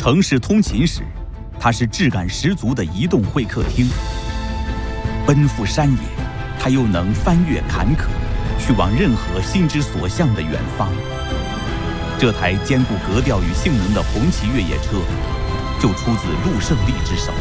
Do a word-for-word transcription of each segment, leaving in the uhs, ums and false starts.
城市通勤时，它是质感十足的移动会客厅；奔赴山野，它又能翻越坎坷，去往任何心之所向的远方。这台兼顾格调与性能的红旗越野车，就出自陆胜利之手。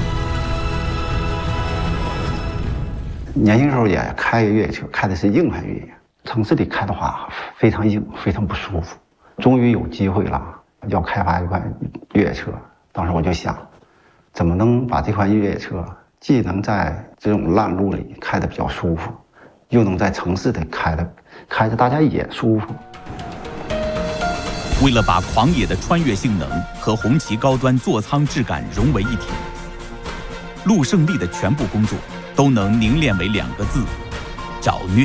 年轻时候也开越野车，开的是硬派越野。城市里开的话非常硬，非常不舒服。终于有机会了，要开发一款越野车。当时我就想，怎么能把这款越野车既能在这种烂路里开得比较舒服，又能在城市里开的开着大家也舒服。 为了把狂野的穿越性能和红旗高端座舱质感融为一体，陆胜利的全部工作都能凝练为两个字：找虐。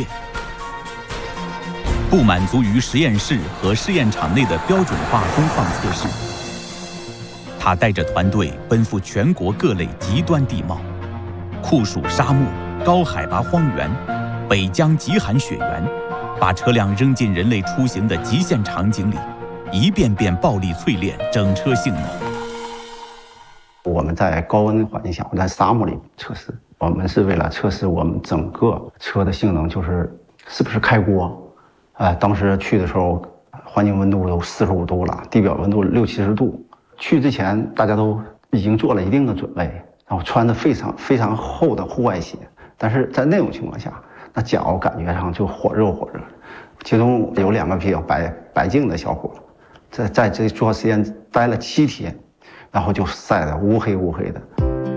不满足于实验室和试验场内的标准化工况测试，他带着团队奔赴全国各类极端地貌，酷暑沙漠、高海拔荒原、北疆极寒雪原，把车辆扔进人类出行的极限场景里，一遍遍暴力淬炼整车性能。 我们在高温环境下，在沙漠里测试，我们是为了测试我们整个车的性能，就是是不是开锅。呃，当时去的时候，环境温度有四十五度了，地表温度六七十度。去之前，大家都已经做了一定的准备，然后穿着非常非常厚的户外鞋。但是在那种情况下，那脚感觉上就火热火热。其中有两个比较白白净的小伙，在在这做实验待了七天，然后就晒得乌黑乌黑的。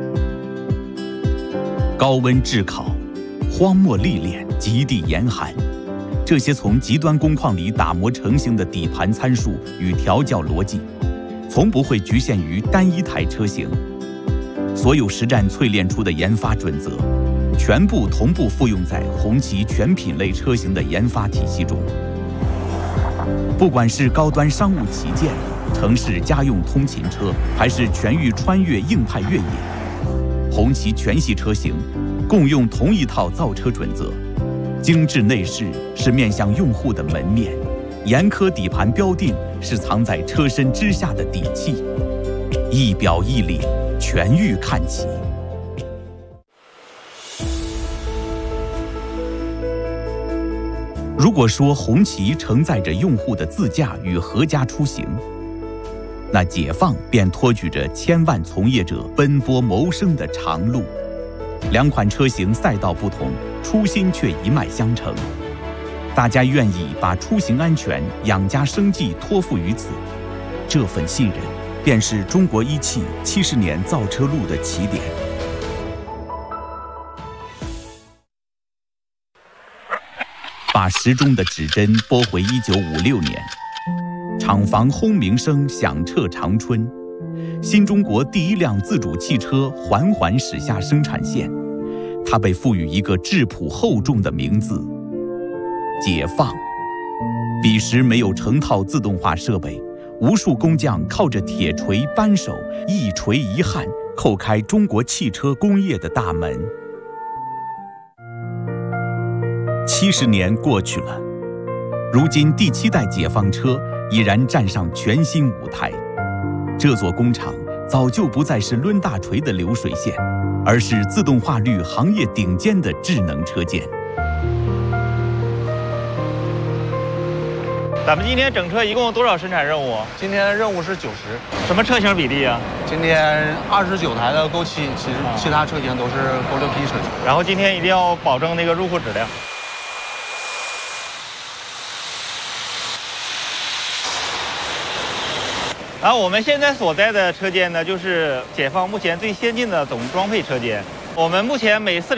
高温炙烤，荒漠历练，极地严寒。这些从极端工况里打磨成型的底盘参数与调教逻辑，从不会局限于单一台车型。所有实战淬炼出的研发准则，全部同步复用在红旗全品类车型的研发体系中。不管是高端商务旗舰、城市家用通勤车，还是全域穿越硬派越野，红旗全系车型共用同一套造车准则。精致内饰是面向用户的门面，严苛底盘标定是藏在车身之下的底气，一表一里，全域看齐。如果说红旗承载着用户的自驾与合家出行，那解放便托举着千万从业者奔波谋生的长路。两款车型赛道不同，初心却一脉相承。大家愿意把出行安全、养家生计托付于此，这份信任，便是中国一汽七十年造车路的起点。把时钟的指针拨回一九五六年，厂房轰鸣声响彻长春。新中国第一辆自主汽车缓缓驶下生产线，它被赋予一个质朴厚重的名字——解放。彼时没有成套自动化设备，无数工匠靠着铁锤、扳手，一锤一焊，叩开中国汽车工业的大门。七十年过去了，如今第七代解放车已然站上全新舞台。这座工厂早就不再是抡大锤的流水线，而是自动化率行业顶尖的智能车间。 咱们今天整车一共多少生产任务？ 今天任务是九十。 什么车型比例啊？ 今天二十九台的勾七，其实其他车型都是勾六 P 车型。 然后今天一定要保证那个入库质量。然后我们现在所在的车间呢，就是解放目前最先进的总装配车间。我们目前每四